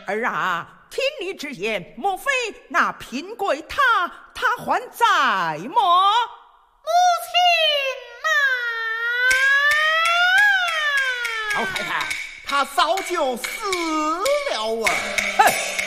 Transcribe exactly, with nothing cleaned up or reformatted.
儿啊，听你之言，莫非那嫔贵他他还在么？ 母亲啊！ 老太太，他早就死了啊！ 哼！